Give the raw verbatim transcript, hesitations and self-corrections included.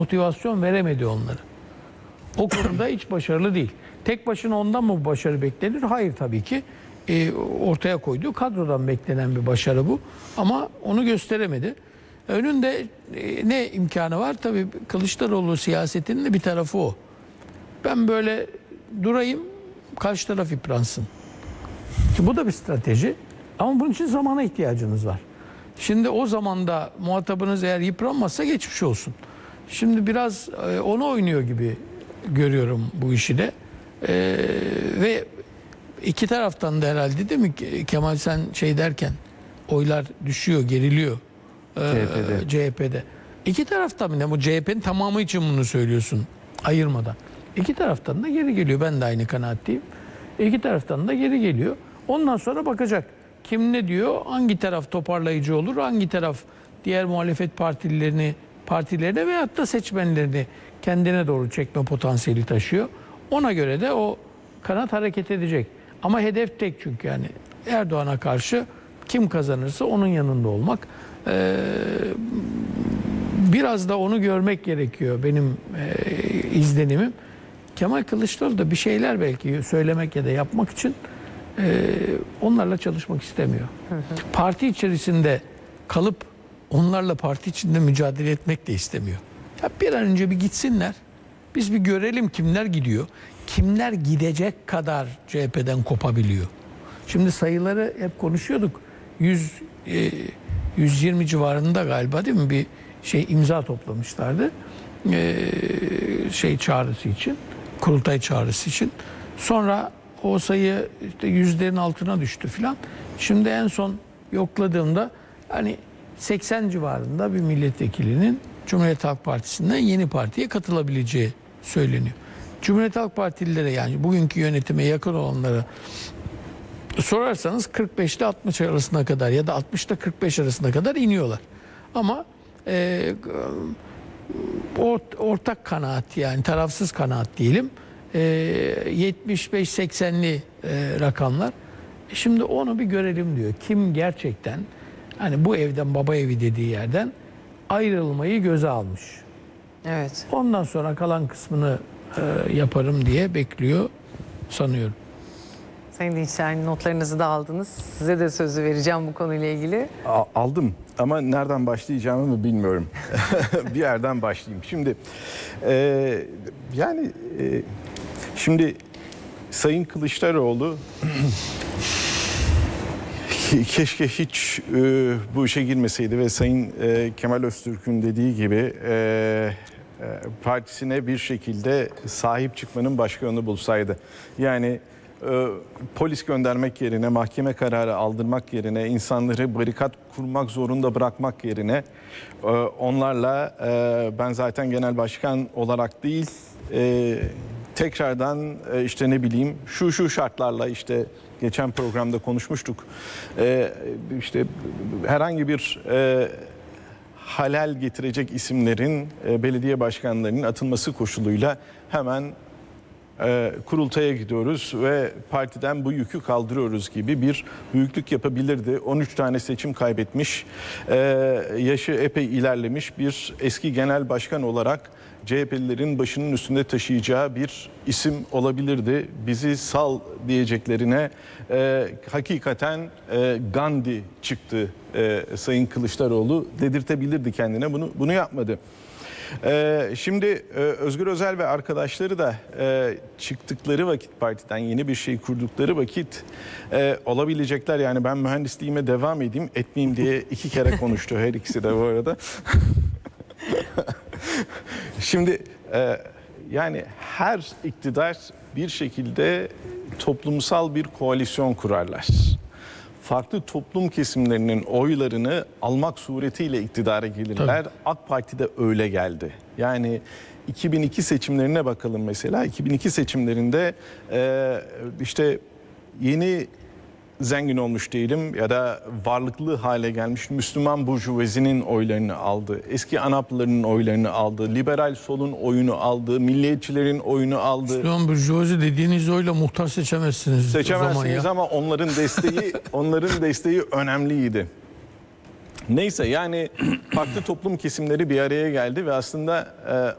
motivasyon veremedi onları. O konuda hiç başarılı değil. Tek başına ondan mı bu başarı beklenir? Hayır tabii ki. E, ortaya koyduğu kadrodan beklenen bir başarı bu. Ama onu gösteremedi. Önünde e, ne imkanı var? Tabii Kılıçdaroğlu siyasetinin de bir tarafı o. Ben böyle durayım, karşı taraf yıpransın. Ki bu da bir strateji. Ama bunun için zamana ihtiyacınız var. Şimdi o zamanda muhatabınız eğer yıpranmazsa geçmiş olsun. Şimdi biraz e, onu oynuyor gibi görüyorum bu işi de. E, ve iki taraftan da herhalde değil mi Kemal, sen şey derken oylar düşüyor, geriliyor e, C H P'de. C H P'de. İki taraftan mı ne? Bu C H P'nin tamamı için bunu söylüyorsun ayırmadan. İki taraftan da geri geliyor. Ben de aynı kanaatteyim. İki taraftan da geri geliyor. Ondan sonra bakacak. Kim ne diyor? Hangi taraf toparlayıcı olur? Hangi taraf diğer muhalefet partilerini partilerine veyahut da seçmenlerini kendine doğru çekme potansiyeli taşıyor. Ona göre de o kanat hareket edecek. Ama hedef tek, çünkü yani Erdoğan'a karşı kim kazanırsa onun yanında olmak. Ee, biraz da onu görmek gerekiyor benim e, izlenimim. Kemal Kılıçdaroğlu da bir şeyler belki söylemek ya da yapmak için e, onlarla çalışmak istemiyor. Hı hı. Parti içerisinde kalıp onlarla parti içinde mücadele etmek de istemiyor. Ya bir an önce bir gitsinler. Biz bir görelim kimler gidiyor. Kimler gidecek kadar C H P'den kopabiliyor. Şimdi sayıları hep konuşuyorduk. yüz, yüz yirmi civarında galiba değil mi bir şey imza toplamışlardı. Ee, şey çağrısı için, kurultay çağrısı için. Sonra o sayı işte yüzlerin altına düştü filan. Şimdi en son yokladığımda hani seksen civarında bir milletvekilinin Cumhuriyet Halk Partisi'nden yeni partiye katılabileceği söyleniyor. Cumhuriyet Halk Partililere, yani bugünkü yönetime yakın olanlara sorarsanız kırk beş ile altmış arasına kadar ya da altmış ile kırk beş arasına kadar iniyorlar. Ama e, ort, ortak kanaat, yani tarafsız kanaat diyelim, e, yetmiş beş seksenli e, rakamlar. Şimdi onu bir görelim diyor. Kim gerçekten hani bu evden, baba evi dediği yerden ayrılmayı göze almış. Evet. Ondan sonra kalan kısmını e, yaparım diye bekliyor sanıyorum. Sayın Dinçer, notlarınızı da aldınız. Size de sözü vereceğim bu konuyla ilgili. A- aldım ama nereden başlayacağımı mı bilmiyorum. Bir yerden başlayayım. Şimdi e, yani e, şimdi Sayın Kılıçdaroğlu keşke hiç e, bu işe girmeseydi ve Sayın e, Kemal Öztürk'ün dediği gibi e, e, partisine bir şekilde sahip çıkmanın başka yolunu bulsaydı. Yani e, polis göndermek yerine, mahkeme kararı aldırmak yerine, insanları barikat kurmak zorunda bırakmak yerine e, onlarla e, ben zaten genel başkan olarak değil, e, tekrardan e, işte ne bileyim şu şu şartlarla, işte geçen programda konuşmuştuk. Ee, işte herhangi bir e, halel getirecek isimlerin e, belediye başkanlarının atılması koşuluyla hemen e, kurultaya gidiyoruz ve partiden bu yükü kaldırıyoruz gibi bir büyüklük yapabilirdi. on üç tane seçim kaybetmiş, e, yaşı epey ilerlemiş bir eski genel başkan olarak C H P'lilerin başının üstünde taşıyacağı bir isim olabilirdi. Bizi sal diyeceklerine e, hakikaten e, Gandhi çıktı e, Sayın Kılıçdaroğlu dedirtebilirdi kendine. Bunu bunu yapmadı. E, şimdi e, Özgür Özel ve arkadaşları da e, çıktıkları vakit, partiden yeni bir şey kurdukları vakit e, olabilecekler. Yani ben mühendisliğime devam edeyim etmeyeyim diye iki kere konuştu her ikisi de bu arada. Şimdi e, yani her iktidar bir şekilde toplumsal bir koalisyon kurarlar. Farklı toplum kesimlerinin oylarını almak suretiyle iktidara gelirler. Tabii. AK Parti'de öyle geldi. Yani iki bin iki seçimlerine bakalım mesela. iki bin iki seçimlerinde e, işte yeni zengin olmuş diyelim ya da varlıklı hale gelmiş Müslüman burjuvazinin oylarını aldı. Eski ANAP'ların oylarını aldı. Liberal solun oyunu aldı. Milliyetçilerin oyunu aldı. Müslüman burjuvazi dediğiniz oyla muhtar seçemezsiniz. Seçemezsiniz o zaman ya. Ama onların desteği onların desteği önemliydi. Neyse yani farklı toplum kesimleri bir araya geldi ve aslında e,